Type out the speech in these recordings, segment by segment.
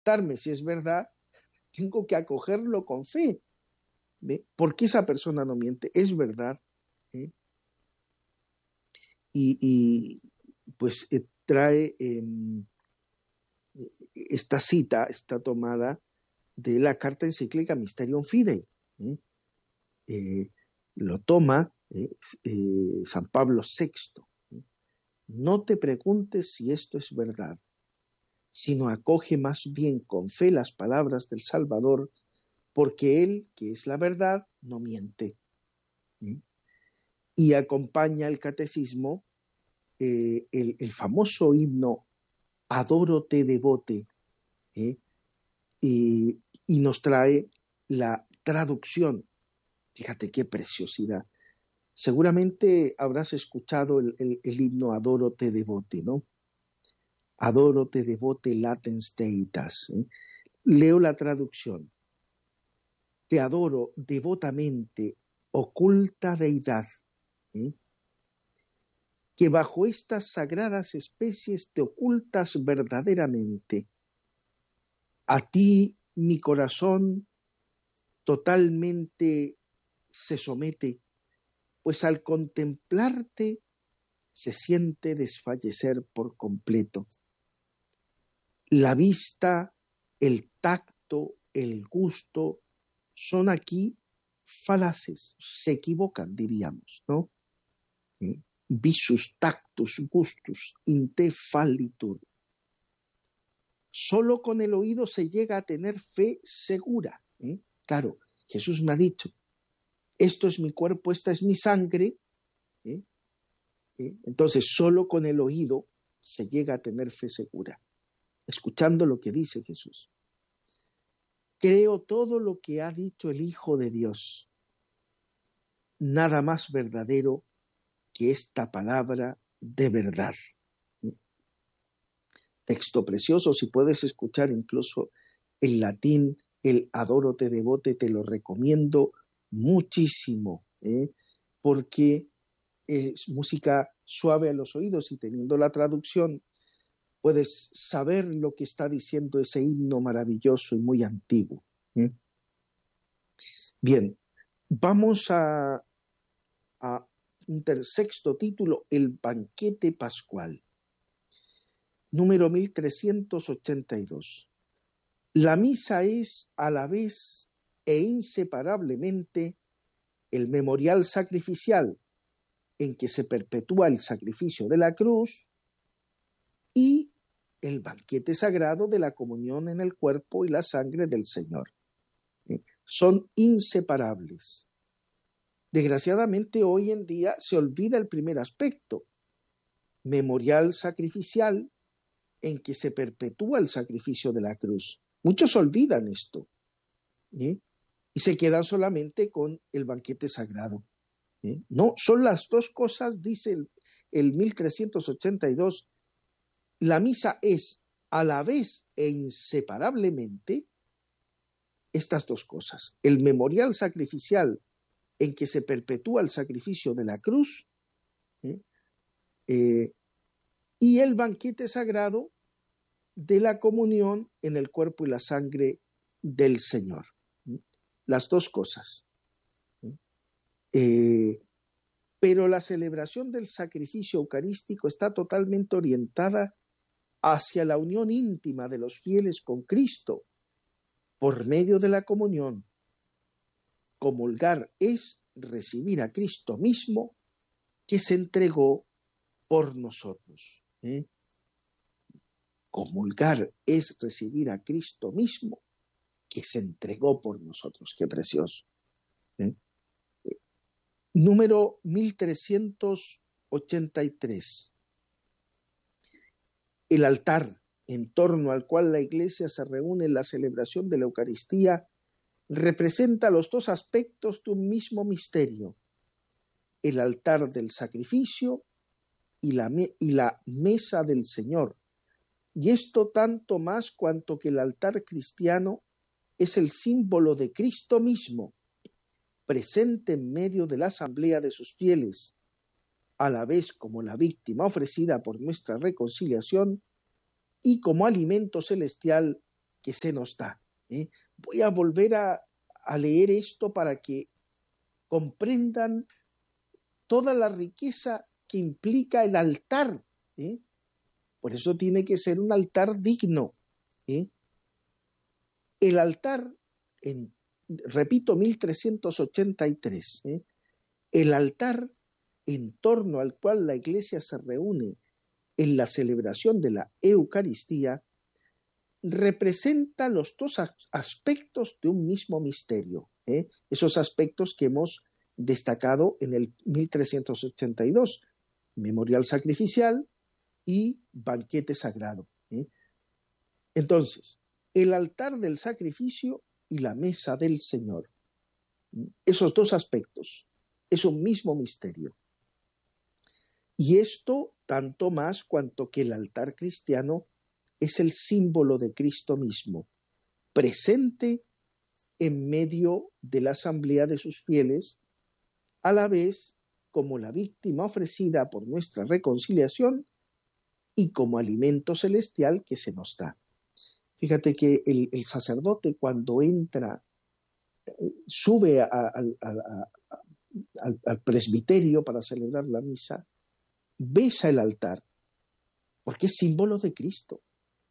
preguntarme si es verdad, tengo que acogerlo con fe. ¿Ve? Porque esa persona no miente, es verdad. ¿Eh? Y pues trae esta cita, está tomada de la carta encíclica Mysterium Fidei. ¿Eh? Lo toma San Pablo VI. ¿Eh? No te preguntes si esto es verdad, sino acoge más bien con fe las palabras del Salvador, porque Él, que es la verdad, no miente. ¿Eh? Y acompaña el catecismo el famoso himno Adoro te devote, ¿eh? y nos trae la traducción. Fíjate qué preciosidad. Seguramente habrás escuchado el himno Adoro te devote, ¿no? Adoro te devote latens deitas. ¿Eh? Leo la traducción. Te adoro devotamente, oculta deidad, ¿eh? Que bajo estas sagradas especies te ocultas verdaderamente. A ti mi corazón totalmente se somete, pues al contemplarte se siente desfallecer por completo. La vista, el tacto, el gusto son aquí falaces, se equivocan, diríamos, ¿no? Visus, tactus, gustus, in te fallitur. Solo con el oído se llega a tener fe segura. Claro, Jesús me ha dicho, esto es mi cuerpo, esta es mi sangre. Entonces, solo con el oído se llega a tener fe segura, escuchando lo que dice Jesús. Creo todo lo que ha dicho el Hijo de Dios. Nada más verdadero que esta palabra de verdad. Texto precioso, si puedes escuchar incluso el latín, el Adoro te devote, te lo recomiendo muchísimo, porque es música suave a los oídos y teniendo la traducción puedes saber lo que está diciendo ese himno maravilloso y muy antiguo. Bien, vamos a un sexto título, el banquete pascual, número 1382. La misa es a la vez e inseparablemente el memorial sacrificial en que se perpetúa el sacrificio de la cruz y el banquete sagrado de la comunión en el cuerpo y la sangre del Señor. Son inseparables. Desgraciadamente hoy en día se olvida el primer aspecto, memorial sacrificial en que se perpetúa el sacrificio de la cruz. Muchos olvidan esto, y se quedan solamente con el banquete sagrado. No, son las dos cosas, dice el 1382. La misa es a la vez e inseparablemente estas dos cosas. El memorial sacrificial en que se perpetúa el sacrificio de la cruz y el banquete sagrado de la comunión en el cuerpo y la sangre del Señor. Las dos cosas. Pero la celebración del sacrificio eucarístico está totalmente orientada hacia la unión íntima de los fieles con Cristo por medio de la comunión. Comulgar es recibir a Cristo mismo que se entregó por nosotros. Comulgar es recibir a Cristo mismo que se entregó por nosotros. Qué precioso. Número 1383. El altar en torno al cual la Iglesia se reúne en la celebración de la Eucaristía representa los dos aspectos de un mismo misterio, el altar del sacrificio y la mesa del Señor. Y esto tanto más cuanto que el altar cristiano es el símbolo de Cristo mismo, presente en medio de la asamblea de sus fieles, a la vez como la víctima ofrecida por nuestra reconciliación y como alimento celestial que se nos da. Voy a volver a leer esto para que comprendan toda la riqueza que implica el altar. Por eso tiene que ser un altar digno. El altar, repito, 1383, el altar en torno al cual la Iglesia se reúne en la celebración de la Eucaristía, representa los dos aspectos de un mismo misterio, esos aspectos que hemos destacado en el 1382, memorial sacrificial y banquete sagrado. Entonces, el altar del sacrificio y la mesa del Señor, esos dos aspectos, es un mismo misterio. Y esto tanto más cuanto que el altar cristiano es el símbolo de Cristo mismo, presente en medio de la asamblea de sus fieles, a la vez como la víctima ofrecida por nuestra reconciliación y como alimento celestial que se nos da. Fíjate que el sacerdote cuando entra, sube al presbiterio para celebrar la misa, besa el altar, porque es símbolo de Cristo.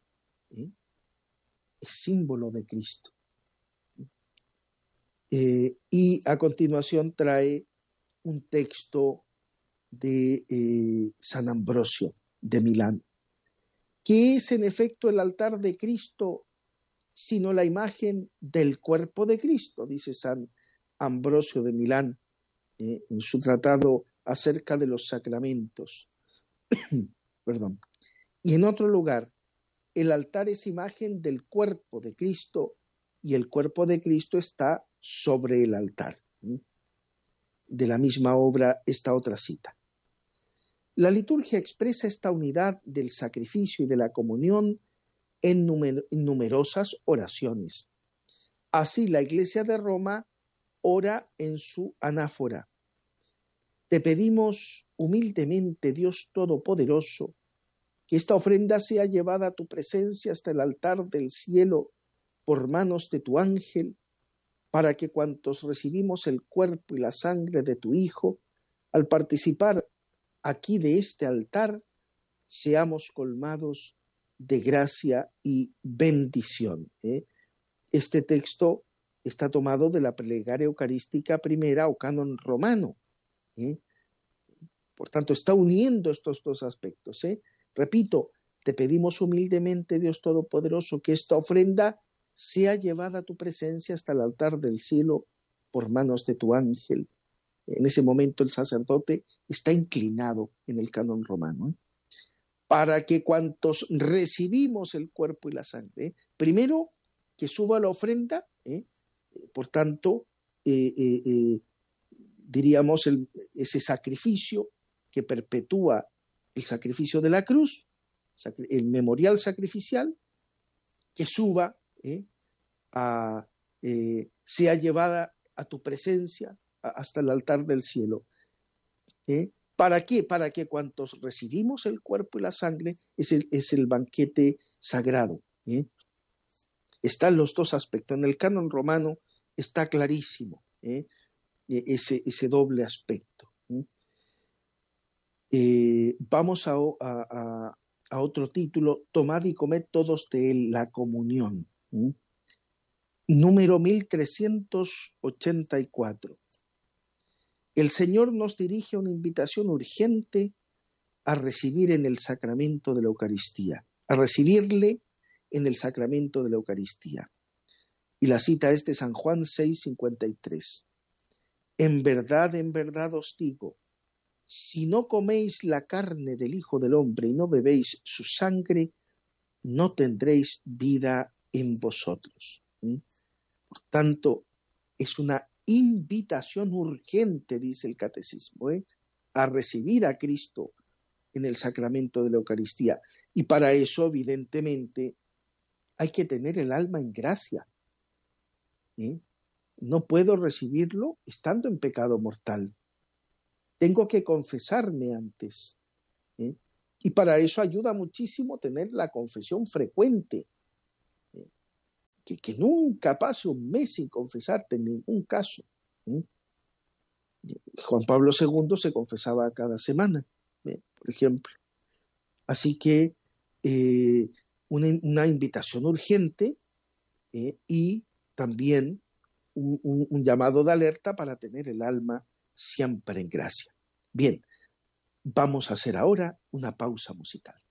Es símbolo de Cristo. Y a continuación trae un texto de San Ambrosio de Milán, que es en efecto el altar de Cristo, sino la imagen del cuerpo de Cristo, dice San Ambrosio de Milán en su tratado acerca de los sacramentos. Perdón. Y en otro lugar, el altar es imagen del cuerpo de Cristo y el cuerpo de Cristo está sobre el altar. De la misma obra, esta otra cita. La liturgia expresa esta unidad del sacrificio y de la comunión en numerosas oraciones. Así la Iglesia de Roma ora en su anáfora: te pedimos humildemente, Dios Todopoderoso, que esta ofrenda sea llevada a tu presencia hasta el altar del cielo por manos de tu ángel, para que cuantos recibimos el cuerpo y la sangre de tu Hijo, al participar aquí de este altar, seamos colmados de gracia y bendición. Este texto está tomado de la plegaria eucarística primera o canon romano. Por tanto, está uniendo estos dos aspectos. Repito, te pedimos humildemente, Dios Todopoderoso, que esta ofrenda sea llevada a tu presencia hasta el altar del cielo por manos de tu ángel. En ese momento el sacerdote está inclinado en el canon romano, para que cuantos recibimos el cuerpo y la sangre, primero que suba la ofrenda, por tanto, diríamos ese sacrificio que perpetúa el sacrificio de la cruz, el memorial sacrificial, que suba, sea llevada a tu presencia hasta el altar del cielo. ¿Para qué? Para que cuantos recibimos el cuerpo y la sangre, es el banquete sagrado. Están los dos aspectos. En el canon romano está clarísimo ese doble aspecto. Vamos a otro título: tomad y comed todos de él, la comunión. Número 1384. El Señor nos dirige una invitación urgente a recibir en el sacramento de la Eucaristía, a recibirle en el sacramento de la Eucaristía. Y la cita es de San Juan 6:53. En verdad os digo, si no coméis la carne del Hijo del Hombre y no bebéis su sangre, no tendréis vida en vosotros. Por tanto, es una invitación urgente, dice el catecismo, a recibir a Cristo en el sacramento de la Eucaristía. Y para eso, evidentemente, hay que tener el alma en gracia. No puedo recibirlo estando en pecado mortal. Tengo que confesarme antes. Y para eso ayuda muchísimo tener la confesión frecuente. que nunca pase un mes sin confesarte en ningún caso. ¿Mm? Juan Pablo II se confesaba cada semana, por ejemplo. Así que una invitación urgente y también un llamado de alerta para tener el alma siempre en gracia. Bien, vamos a hacer ahora una pausa musical.